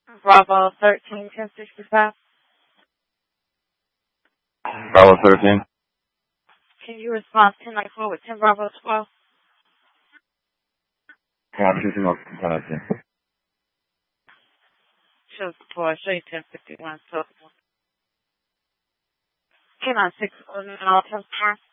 Bravo 13, 1065. Bravo 13. Can you respond 1094 with 10 Bravo 12? Caption penalty. Show support, show you 1051. So, 10 on 6 on all 10 4.